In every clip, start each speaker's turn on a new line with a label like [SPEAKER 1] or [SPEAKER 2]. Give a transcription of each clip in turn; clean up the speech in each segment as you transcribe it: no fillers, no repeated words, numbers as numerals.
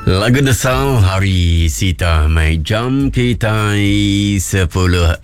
[SPEAKER 1] Lagu Desal hari Sita Mai jam kita 10.16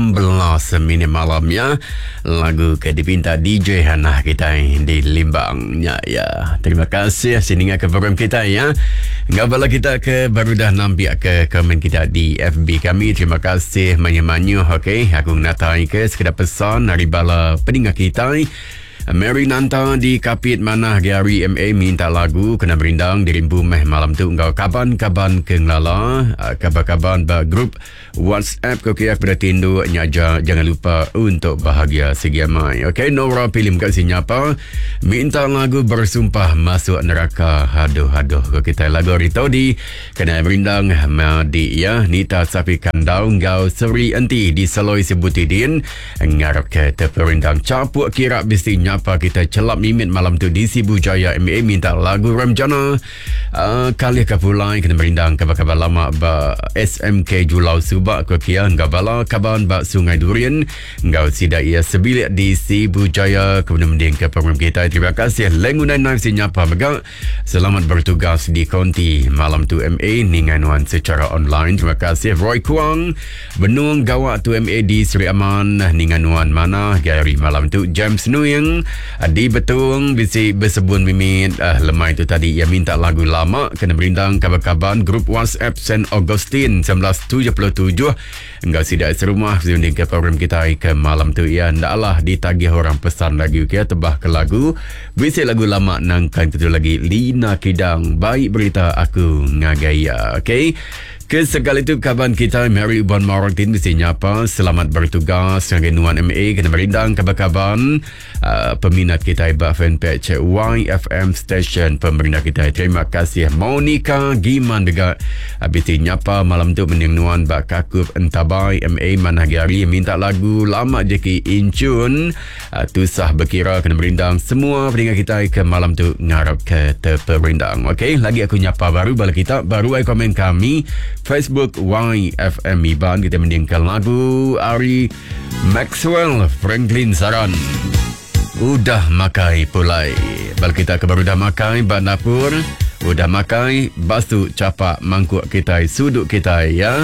[SPEAKER 1] minit malam ya. Lagu ke dipinta DJ Hana kita di Limbang ya. Terima kasih sini ke program kita ya. Ngabala kita ke baru dah nampak ke komen kita di FB kami. Terima kasih banyak-banyak. Okey, aku natai ke sekedar pesan dari bala pendengar kita. Mary Nanta di Kapit Manah Gary MA minta lagu kena berindang di rimbu meh malam tu engkau kaban-kaban ke ngelala kaban-kaban ba grup WhatsApp kau kira pada tindu nyaja jangan lupa untuk bahagia segiamai. Okey, Nora Pilim kat sini apa minta lagu bersumpah masuk neraka. Aduh kau kita lagu Rito di kena berindang Madi ya Nita Sapi Kandau engkau Seri Enti di Saloi Sebutidin ngarap ke terperindang capuk kira bisinya apa kita celap mimit malam tu di Sibu Jaya MA minta lagu Ramjana kali kapulai kena berindang kabar-kabar lama ba SMK Julau Subak ko kia ngabala kaban ba Sungai Durian ngau sida ia sebilik di Sibu Jaya kemudian mending ke program kita. Terima kasih lengunan naif sinyapa megak selamat bertugas di konti malam tu MA ninganuan secara online. Terima kasih Roy Kuang Benung Gawak tu MA di Seri Aman ninganuan mana Gary malam tu James Nuyang di Betung bisi bersebun mimit lemah itu tadi ia minta lagu lama kena berindang kabar-kabar grup WhatsApp St. Augustine 1977 enggak sidak serumah sunding ke program kita ke malam tu ia ndaklah ditagih orang pesan lagi ke tebah ke lagu bisi lagu lama nangkan itu lagi Lina Kidang baik berita aku ngagaya. Okey, ke segala itu kaban kita Mary Uban Martin mesti nyapa selamat bertugas sebagai Nuan MA kena berindang kabar-kabar peminat kita iba fanpage YFM Station pemerintah kita. Terima kasih Monica Giman juga abiti nyapa malam tu mending Nuan bak kakup entabai MA Managari minta lagu lama jeki Incun tusah berkira kena berindang semua pendengar kita ke malam tu ngarap ke terperindang. Okey, lagi aku nyapa baru bala kita baru ai komen kami Facebook YFM Iban kita meninggalkan lagu Ari Maxwell Franklin Saran udah makai pulai bal kita ke baru dah makai ban dapur udah makai basu capak mangkuk kita suduk kita ya.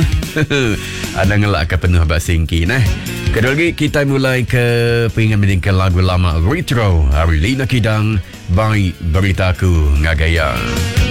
[SPEAKER 1] Ada ngelak ke penuh basingki nah. Kedua lagi kita mulai ke pengen meninggalkan lagu lama retro Ari Lina Kidang baik beritaku ngagaya.